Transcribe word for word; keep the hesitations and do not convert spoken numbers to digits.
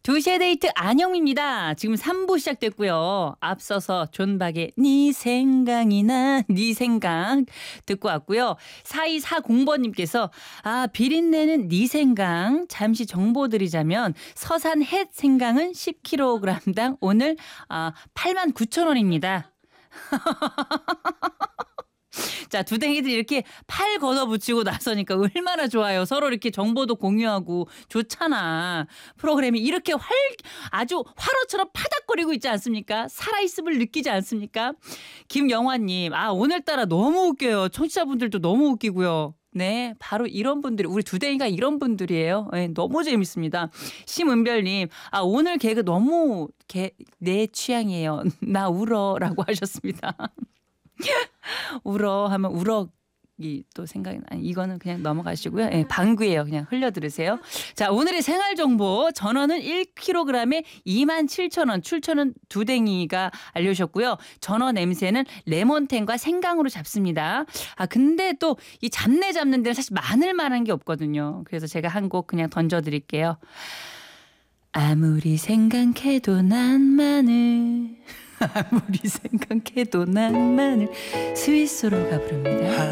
두 시의 데이트 안영미입니다. 지금 삼 부 시작됐고요. 앞서서 존박의 네 생각이나 네 생각 듣고 왔고요. 사이사공 번님께서 아 비린내는 네 생각 잠시 정보 드리자면 서산 햇 생강은 십 킬로그램당 오늘 아, 팔만 구천 원입니다. 자, 두댕이들이 이렇게 팔 걷어붙이고 나서니까 얼마나 좋아요. 서로 이렇게 정보도 공유하고 좋잖아. 프로그램이 이렇게 활 아주 화로처럼 파닥거리고 있지 않습니까? 살아있음을 느끼지 않습니까? 김영화님, 아 오늘따라 너무 웃겨요. 청취자분들도 너무 웃기고요. 네, 바로 이런 분들이 우리 두댕이가 이런 분들이에요. 네, 너무 재밌습니다. 심은별님, 아 오늘 개그 너무 개, 내 취향이에요. 나 울어라고 하셨습니다. 울어 하면 우럭이 또 생각이 나. 이거는 그냥 넘어가시고요. 예, 방귀예요. 그냥 흘려 들으세요. 자, 오늘의 생활 정보 전어는 일 킬로그램에 이만 칠천 원. 출처는 두댕이가 알려주셨고요. 전어 냄새는 레몬텐과 생강으로 잡습니다. 아 근데 또 이 잡내 잡는 데는 사실 마늘만한 게 없거든요. 그래서 제가 한 곡 그냥 던져드릴게요. 아무리 생각해도 난 마늘 아무리 생각해도 난 마늘 스위스로가 부릅니다.